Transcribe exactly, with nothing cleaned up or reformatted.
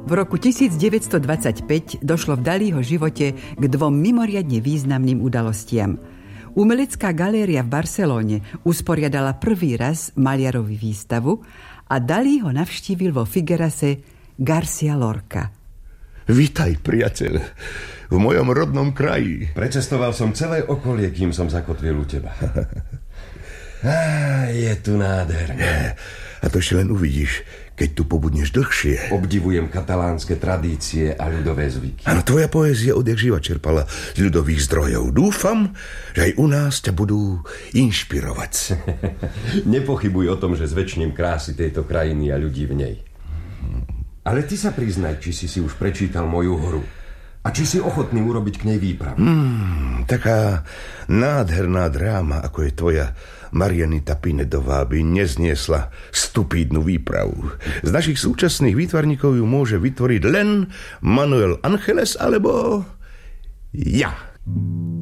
V roku devätnásťstodvadsaťpäť došlo v Dalího živote k dvom mimoriadne významným udalostiam. Umelecká galéria v Barcelóne usporiadala prvý raz maliarovi výstavu a Dalí ho navštívil vo Figuerase Garcia Lorca. Vítaj, priateľ, v mojom rodnom kraji. Precestoval som celé okolie, kým som zakotvil u teba. Á, je tu nádherné. A to ešte len uvidíš, keď tu pobudneš dlhšie. Obdivujem katalánske tradície a ľudové zvyky. Áno, tvoja poézia odjak živa čerpala z ľudových zdrojov. Dúfam, že aj u nás ťa budú inšpirovať. Nepochybuj o tom, že zväčšním krásy tejto krajiny a ľudí v nej. Ale ty sa priznaj, či si si už prečítal moju hru. A či si ochotný urobiť k nej výpravu. Hmm, taká nádherná dráma, ako je tvoja Marianita Pinedová, by nezniesla stupídnu výpravu. Z našich súčasných výtvarníkov ju môže vytvoriť len Manuel Angeles alebo ja.